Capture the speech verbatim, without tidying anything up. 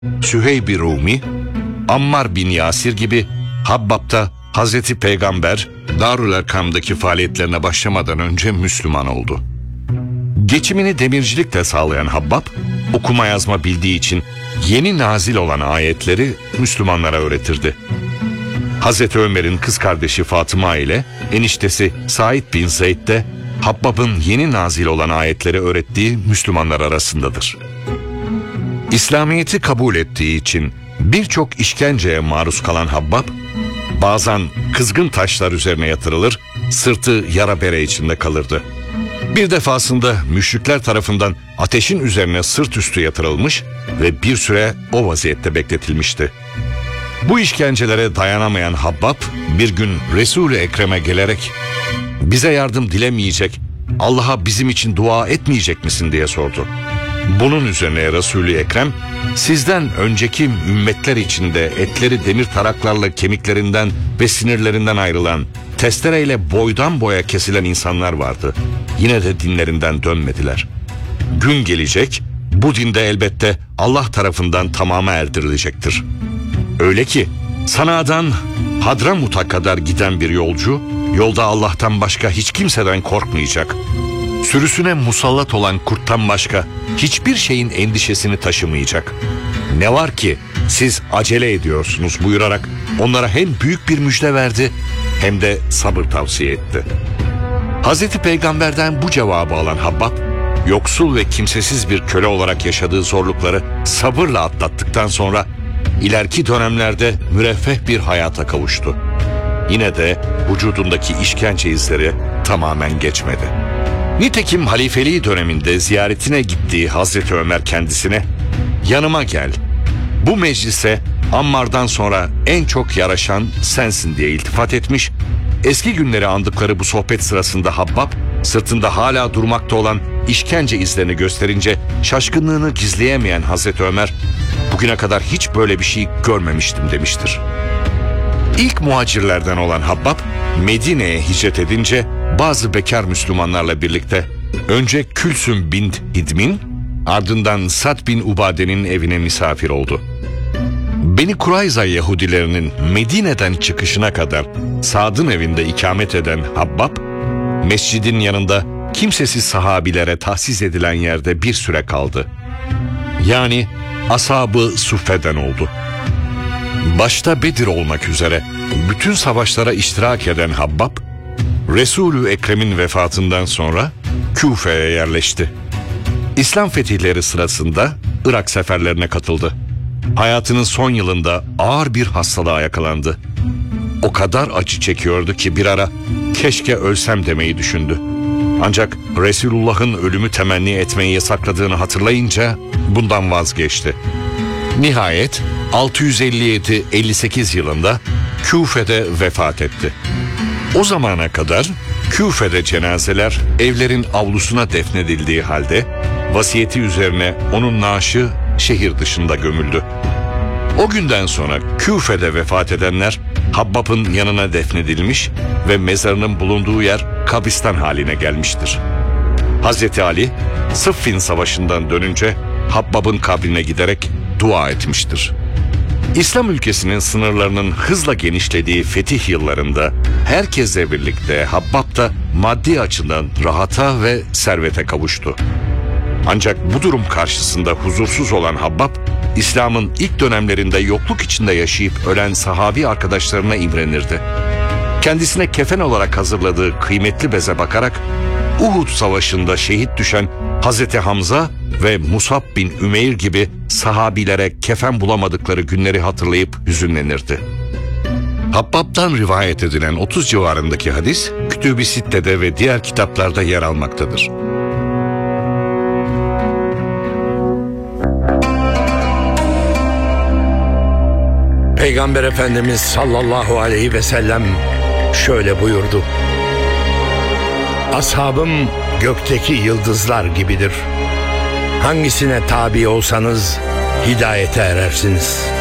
Süheyb-i Rumi, Ammar bin Yasir gibi Habbab'da Hazreti Peygamber Darül Erkam'daki faaliyetlerine başlamadan önce Müslüman oldu. Geçimini demircilikle sağlayan Habbab, okuma yazma bildiği için yeni nazil olan ayetleri Müslümanlara öğretirdi. Hazreti Ömer'in kız kardeşi Fatıma ile eniştesi Said bin Zeyd de Habbab'ın yeni nazil olan ayetleri öğrettiği Müslümanlar arasındadır. İslamiyet'i kabul ettiği için birçok işkenceye maruz kalan Habbab, bazen kızgın taşlar üzerine yatırılır, sırtı yara bere içinde kalırdı. Bir defasında müşrikler tarafından ateşin üzerine sırt üstü yatırılmış ve bir süre o vaziyette bekletilmişti. Bu işkencelere dayanamayan Habbab bir gün Resul-i Ekrem'e gelerek "Bize yardım dilemeyecek, Allah'a bizim için dua etmeyecek misin?" diye sordu. Bunun üzerine Resul-i Ekrem, "Sizden önceki ümmetler içinde etleri demir taraklarla kemiklerinden ve sinirlerinden ayrılan, testereyle boydan boya kesilen insanlar vardı. Yine de dinlerinden dönmediler. Gün gelecek, bu dinde elbette Allah tarafından tamama erdirilecektir. Öyle ki Sana'dan Hadramut'a kadar giden bir yolcu, yolda Allah'tan başka hiç kimseden korkmayacak. Sürüsüne musallat olan kurttan başka hiçbir şeyin endişesini taşımayacak. Ne var ki siz acele ediyorsunuz" buyurarak onlara hem büyük bir müjde verdi hem de sabır tavsiye etti. Hazreti Peygamber'den bu cevabı alan Habbab, yoksul ve kimsesiz bir köle olarak yaşadığı zorlukları sabırla atlattıktan sonra ileriki dönemlerde müreffeh bir hayata kavuştu. Yine de vücudundaki işkence izleri tamamen geçmedi. Nitekim halifeliği döneminde ziyaretine gittiği Hazreti Ömer kendisine "Yanıma gel, bu meclise Ammar'dan sonra en çok yaraşan sensin" diye iltifat etmiş. Eski günleri andıkları bu sohbet sırasında Habbab, sırtında hala durmakta olan işkence izlerini gösterince şaşkınlığını gizleyemeyen Hazreti Ömer, "Bugüne kadar hiç böyle bir şey görmemiştim" demiştir. İlk muhacirlerden olan Habbab, Medine'ye hicret edince bazı bekar Müslümanlarla birlikte önce Külsüm bin Hidmin, ardından Sad bin Ubade'nin evine misafir oldu. Beni Kurayza Yahudilerinin Medine'den çıkışına kadar Sad'ın evinde ikamet eden Habbab, mescidin yanında kimsesiz sahabilere tahsis edilen yerde bir süre kaldı. Yani Ashab-ı Suffe'den oldu. Başta Bedir olmak üzere bütün savaşlara iştirak eden Habbab, Resul-ü Ekrem'in vefatından sonra Küfe'ye yerleşti. İslam fetihleri sırasında Irak seferlerine katıldı. Hayatının son yılında ağır bir hastalığa yakalandı. O kadar acı çekiyordu ki bir ara "keşke ölsem" demeyi düşündü. Ancak Resulullah'ın ölümü temenni etmeyi yasakladığını hatırlayınca bundan vazgeçti. Nihayet altı yüz elli yedi elli sekiz yılında Küfe'de vefat etti. O zamana kadar Küfe'de cenazeler evlerin avlusuna defnedildiği halde vasiyeti üzerine onun naaşı şehir dışında gömüldü. O günden sonra Küfe'de vefat edenler Habbab'ın yanına defnedilmiş ve mezarının bulunduğu yer kabristan haline gelmiştir. Hazreti Ali, Sıffin Savaşı'ndan dönünce Habbab'ın kabrine giderek dua etmiştir. İslam ülkesinin sınırlarının hızla genişlediği fetih yıllarında herkesle birlikte Habbab da maddi açıdan rahata ve servete kavuştu. Ancak bu durum karşısında huzursuz olan Habbab, İslam'ın ilk dönemlerinde yokluk içinde yaşayıp ölen sahabi arkadaşlarına imrenirdi. Kendisine kefen olarak hazırladığı kıymetli beze bakarak Uhud Savaşı'nda şehit düşen Hazreti Hamza ve Musab bin Ümeyr gibi sahabilere kefen bulamadıkları günleri hatırlayıp hüzünlenirdi. Habbab'dan rivayet edilen otuz civarındaki hadis Kütüb-i Sitte'de ve diğer kitaplarda yer almaktadır. Peygamber Efendimiz sallallahu aleyhi ve sellem şöyle buyurdu: "Ashabım gökteki yıldızlar gibidir. Hangisine tabi olsanız hidayete erersiniz."